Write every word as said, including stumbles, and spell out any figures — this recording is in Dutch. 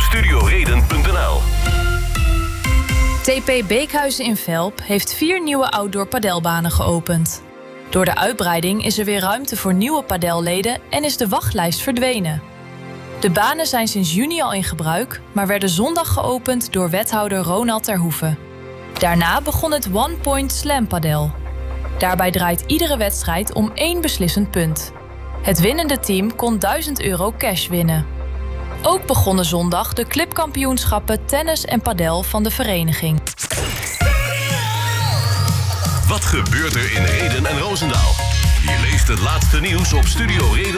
studio reden punt n l. T P Beekhuizen in Velp heeft vier nieuwe outdoor padelbanen geopend. Door de uitbreiding is er weer ruimte voor nieuwe padelleden en is de wachtlijst verdwenen. De banen zijn sinds juni al in gebruik, maar werden zondag geopend door wethouder Ronald Terhoeven. Daarna begon het One Point Slam padel. Daarbij draait iedere wedstrijd om één beslissend punt. Het winnende team kon duizend euro cash winnen. Ook begonnen zondag de clubkampioenschappen tennis en padel van de vereniging. Wat gebeurt er in Rheden en Roosendaal? Je leest het laatste nieuws op studio reden